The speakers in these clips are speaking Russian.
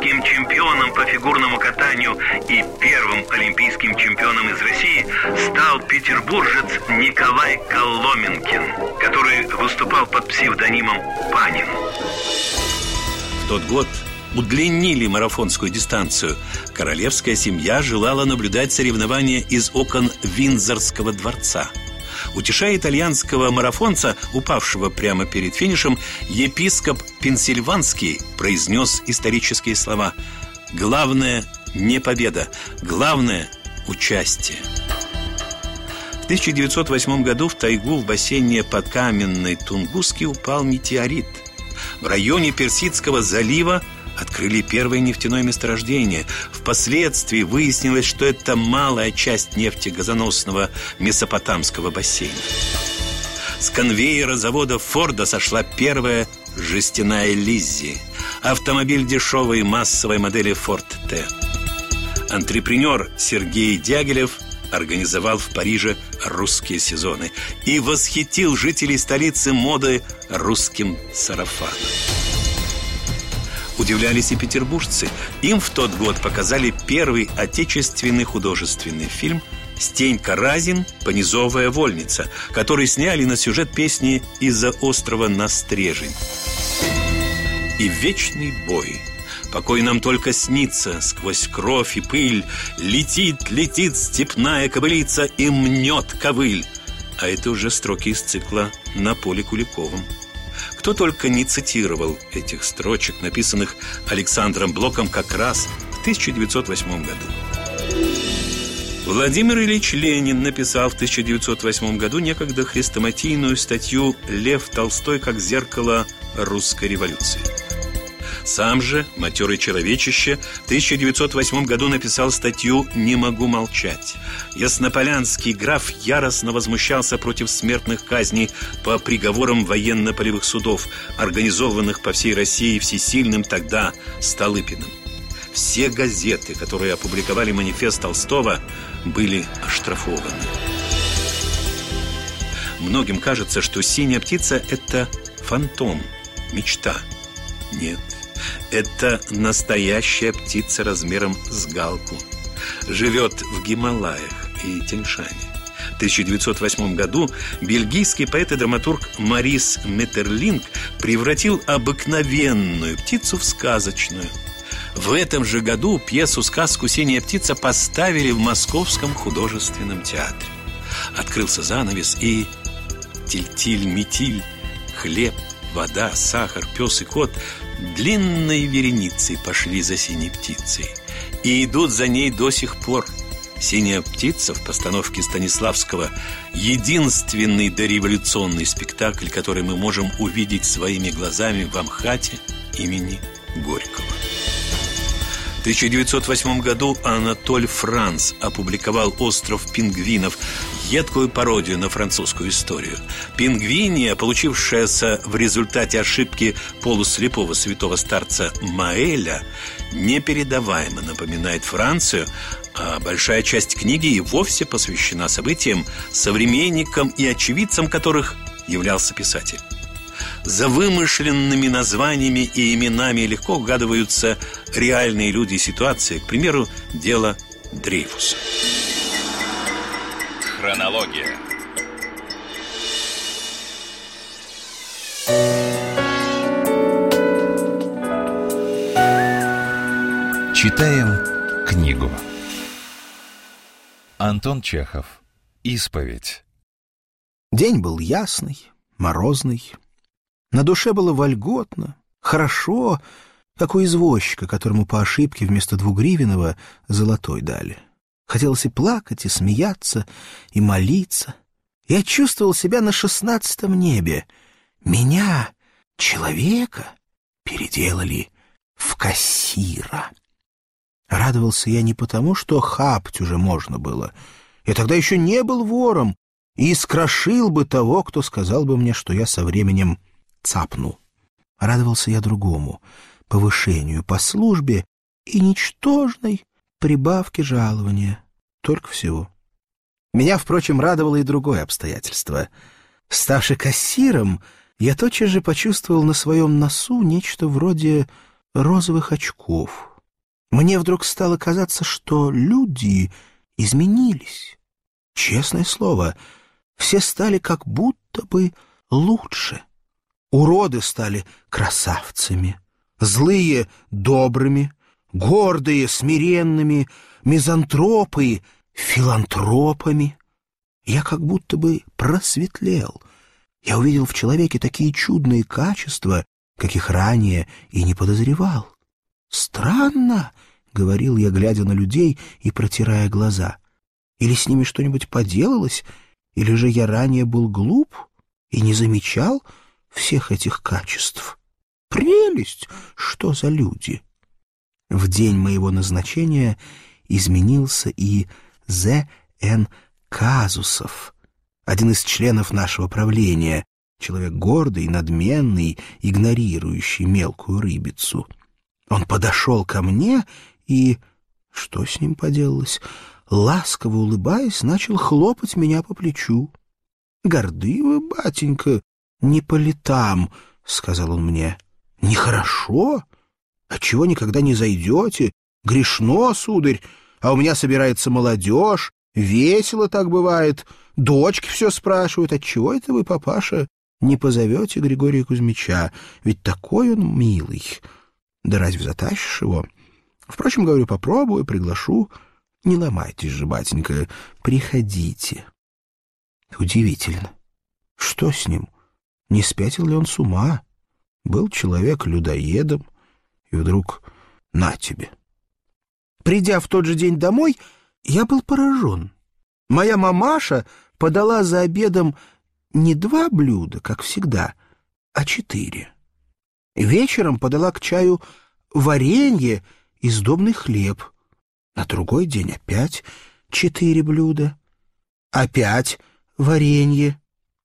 олимпийским чемпионом по фигурному катанию и первым олимпийским чемпионом из России стал петербуржец Николай Коломенкин, который выступал под псевдонимом Панин. В тот год удлинили марафонскую дистанцию. Королевская семья желала наблюдать соревнования из окон Виндзорского дворца. Утешая итальянского марафонца, упавшего прямо перед финишем, епископ Пенсильванский произнес исторические слова: «Главное не победа, главное участие». В 1908 году в тайгу в бассейне под Каменной Тунгусски упал метеорит. В районе Персидского залива открыли первое нефтяное месторождение. Впоследствии выяснилось, что это малая часть нефтегазоносного Месопотамского бассейна. С конвейера завода Форда сошла первая жестяная Лиззи, автомобиль дешевой массовой модели Ford T. Антрепренер Сергей Дягилев организовал в Париже русские сезоны и восхитил жителей столицы моды русским сарафаном. Удивлялись и петербуржцы. Им в тот год показали первый отечественный художественный фильм «Стенька Разин. Понизовая вольница», который сняли на сюжет песни «Из-за острова на Стрежень». И вечный бой. Покой нам только снится, сквозь кровь и пыль летит, летит степная кобылица и мнет ковыль. А это уже строки из цикла «На поле Куликовым». Кто только не цитировал этих строчек, написанных Александром Блоком как раз в 1908 году. Владимир Ильич Ленин написал в 1908 году некогда хрестоматийную статью «Лев Толстой как зеркало русской революции». Сам же матерый человечище в 1908 году написал статью «Не могу молчать». Яснополянский граф яростно возмущался против смертных казней по приговорам военно-полевых судов, организованных по всей России всесильным тогда Столыпиным. Все газеты, которые опубликовали манифест Толстого, были оштрафованы. Многим кажется, что синяя птица – это фантом, мечта. Нет. Это настоящая птица размером с галку. Живет в Гималаях и Тяньшане. В 1908 году бельгийский поэт и драматург Марис Метерлинк превратил обыкновенную птицу в сказочную. В этом же году пьесу-сказку «Синяя птица» поставили в Московском художественном театре. Открылся занавес, и тильтиль-метиль, хлеб, вода, сахар, пес и кот длинной вереницей пошли за синей птицей и идут за ней до сих пор. «Синяя птица» в постановке Станиславского – единственный дореволюционный спектакль, который мы можем увидеть своими глазами в Амхате имени Горького. В 1908 году Анатоль Франц опубликовал «Остров пингвинов», едкую пародию на французскую историю. Пингвиния, получившаяся в результате ошибки полуслепого святого старца Маэля, непередаваемо напоминает Францию, а большая часть книги и вовсе посвящена событиям, современникам и очевидцам которых являлся писатель. За вымышленными названиями и именами легко угадываются реальные люди и ситуации, к примеру, дело Дрейфуса. Хронология. Читаем книгу. Антон Чехов. Исповедь. День был ясный, морозный. На душе было вольготно, хорошо, как у извозчика, которому по ошибке вместо 2-гривенного золотой дали. Хотелось и плакать, и смеяться, и молиться. Я чувствовал себя на 16-м небе. Меня, человека, переделали в кассира. Радовался я не потому, что хапть уже можно было. Я тогда еще не был вором и искрошил бы того, кто сказал бы мне, что я со временем цапну. Радовался я другому — повышению по службе и ничтожной прибавке жалования. Только всего. Меня, впрочем, радовало и другое обстоятельство. Ставши кассиром, я тотчас же почувствовал на своем носу нечто вроде розовых очков. Мне вдруг стало казаться, что люди изменились. Честное слово, все стали как будто бы лучше. Уроды стали красавцами, злые — добрыми, гордые — смиренными, мизантропы — филантропами. Я как будто бы просветлел. Я увидел в человеке такие чудные качества, каких ранее и не подозревал. «Странно», — говорил я, глядя на людей и протирая глаза. «Или с ними что-нибудь поделалось, или же я ранее был глуп и не замечал всех этих качеств. Прелесть! Что за люди!» В день моего назначения изменился и З.Н. Казусов, один из членов нашего правления, человек гордый, надменный, игнорирующий мелкую рыбицу. Он подошел ко мне и, что с ним поделалось, ласково улыбаясь, начал хлопать меня по плечу. «Горды вы, батенька, не по летам», — сказал он мне. «Нехорошо? Отчего никогда не зайдете? Грешно, сударь, а у меня собирается молодежь, весело так бывает, дочки все спрашивают, отчего это вы, папаша, не позовете Григория Кузьмича, ведь такой он милый. Да разве затащишь его? Впрочем, говорю, попробую, приглашу. Не ломайтесь же, батенька, приходите». Удивительно. Что с ним? Не спятил ли он с ума? Был человек людоедом, и вдруг на тебе. Придя в тот же день домой, я был поражен. Моя мамаша подала за обедом не 2 блюда, как всегда, а 4. Вечером подала к чаю варенье и сдобный хлеб. На другой день опять 4 блюда. Опять варенье.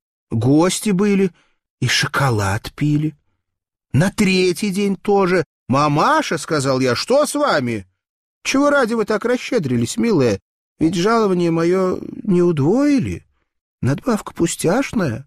Гости были и шоколад пили. На 3-й день тоже. «Мамаша, — сказал я, — что с вами? Чего ради вы так расщедрились, милая? Ведь жалование мое не удвоили. Надбавка пустяшная».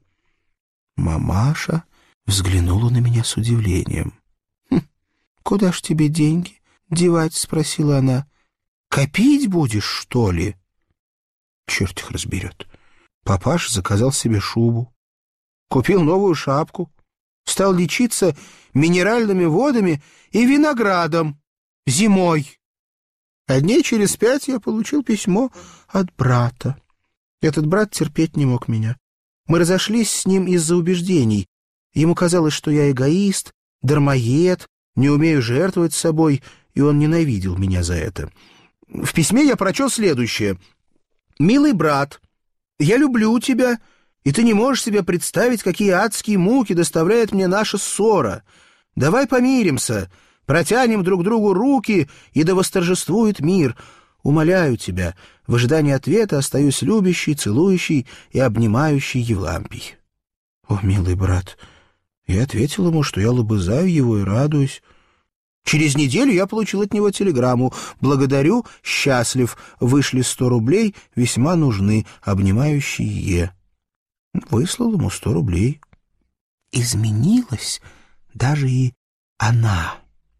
Мамаша взглянула на меня с удивлением. «Куда ж тебе деньги девать?» — спросила она. «Копить будешь, что ли?» Черт их разберет. Папаша заказал себе шубу, купил новую шапку, стал лечиться минеральными водами и виноградом зимой. А дней через 5 я получил письмо от брата. Этот брат терпеть не мог меня. Мы разошлись с ним из-за убеждений. Ему казалось, что я эгоист, дармоед, не умею жертвовать собой, и он ненавидел меня за это. В письме я прочел следующее. «Милый брат, я люблю тебя, и ты не можешь себе представить, какие адские муки доставляет мне наша ссора. Давай помиримся, протянем друг другу руки, и да восторжествует мир. Умоляю тебя, в ожидании ответа остаюсь любящий, целующий и обнимающий Евлампий». О, милый брат, я ответил ему, что я лобызаю его и радуюсь. Через неделю я получил от него телеграмму. «Благодарю, счастлив, вышли 100 рублей, весьма нужны, обнимающий Е». Выслал ему 100 рублей. Изменилась даже и она.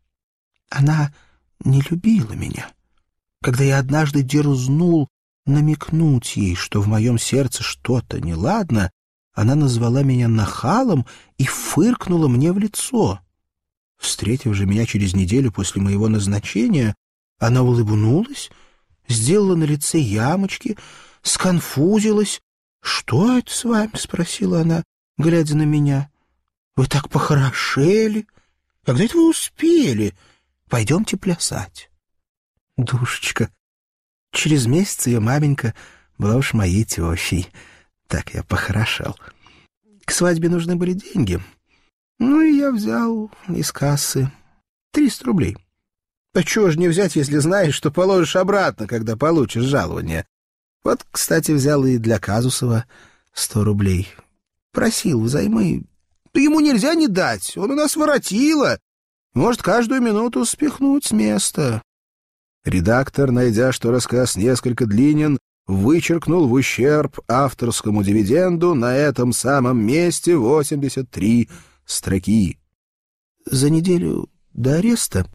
Она не любила меня. Когда я однажды дерзнул намекнуть ей, что в моем сердце что-то неладно, она назвала меня нахалом и фыркнула мне в лицо. Встретив же меня через неделю после моего назначения, она улыбнулась, сделала на лице ямочки, сконфузилась. «Что это с вами?» — спросила она, глядя на меня. «Вы так похорошели. Когда это вы успели? Пойдемте плясать». Душечка. Через месяц ее маменька была уж моей тещей. Так я похорошел. К свадьбе нужны были деньги. Ну и я взял из кассы 300 рублей. А чего же не взять, если знаешь, что положишь обратно, когда получишь жалование? Вот, кстати, взял и для Казусова 100 рублей. Просил взаймы. Ему нельзя не дать, он у нас воротило. Может каждую минуту спихнуть с места. Редактор, найдя, что рассказ несколько длинен, вычеркнул в ущерб авторскому дивиденду на этом самом месте 83 строки. За неделю до ареста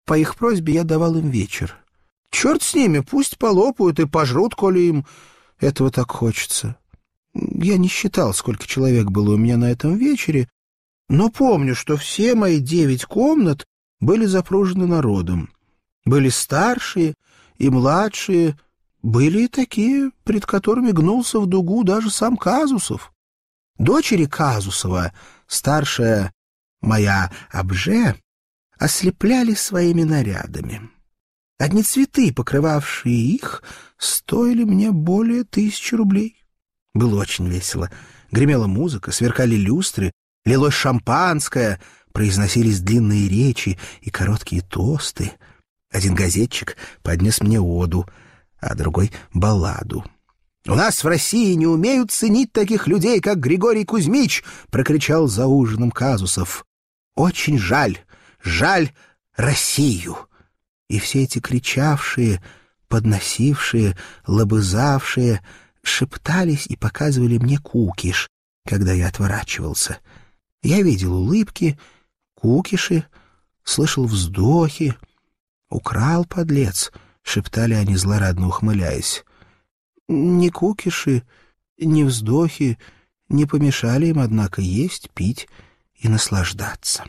По их просьбе я давал им вечер. Черт с ними, пусть полопают и пожрут, коли им этого так хочется. Я не считал, сколько человек было у меня на этом вечере, но помню, что все мои 9 комнат были запружены народом. Были старшие и младшие, были и такие, пред которыми гнулся в дугу даже сам Казусов. Дочери Казусова, старшая моя Абже, ослепляли своими нарядами. Одни цветы, покрывавшие их, стоили мне более 1000 рублей. Было очень весело. Гремела музыка, сверкали люстры, лилось шампанское, произносились длинные речи и короткие тосты. Один газетчик поднес мне оду, а другой — балладу. «У нас в России не умеют ценить таких людей, как Григорий Кузьмич!» — прокричал за ужином Казусов. «Очень жаль, жаль Россию!» И все эти кричавшие, подносившие, лобызавшие шептались и показывали мне кукиш, когда я отворачивался. Я видел улыбки, кукиши, слышал вздохи. «Украл, подлец!» — шептали они, злорадно ухмыляясь. Ни кукиши, ни вздохи не помешали им, однако, есть, пить и наслаждаться.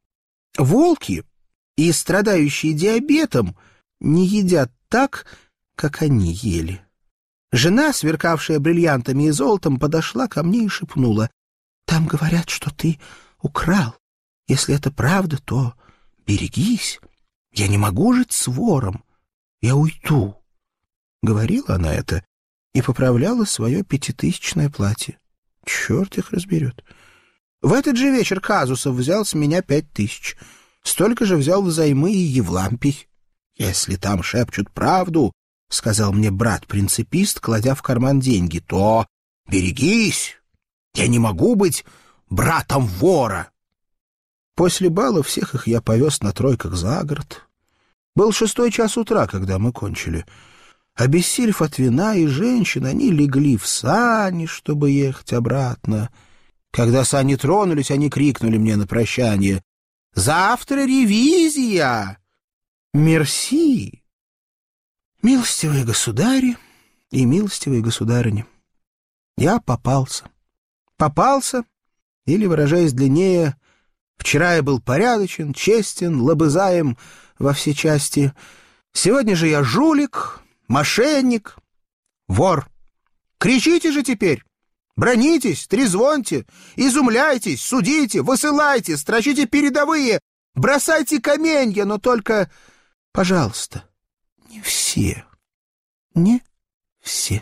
Волки и страдающие диабетом не едят так, как они ели. Жена, сверкавшая бриллиантами и золотом, подошла ко мне и шепнула: «Там говорят, что ты украл. Если это правда, то берегись. Я не могу жить с вором. Я уйду». Говорила она это и поправляла свое 5000-е платье. Черт их разберет. В этот же вечер Казусов взял с меня 5000. Столько же взял взаймы и Евлампий. «Если там шепчут правду, — сказал мне брат-принципист, кладя в карман деньги, — то берегись. Я не могу быть братом вора». После бала всех их я повез на тройках за город. Был 6 час утра, когда мы кончили. Обессилев от вина и женщин, они легли в сани, чтобы ехать обратно. Когда сани тронулись, они крикнули мне на прощание: «Завтра ревизия! Мерси!» Милостивые государи и милостивые государыни, я попался. Попался, или, выражаясь длиннее, вчера я был порядочен, честен, лобызаем во все части. Сегодня же я жулик, мошенник, вор. Кричите же теперь! Бронитесь, трезвоньте, изумляйтесь, судите, высылайте, строчите передовые, бросайте каменья, но только, пожалуйста, не все, не все.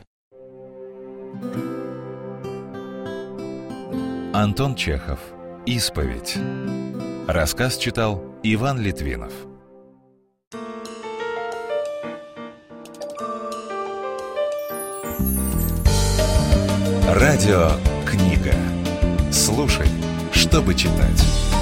Антон Чехов. Исповедь. Рассказ читал Иван Литвинов. Радиокнига. Слушай, чтобы читать.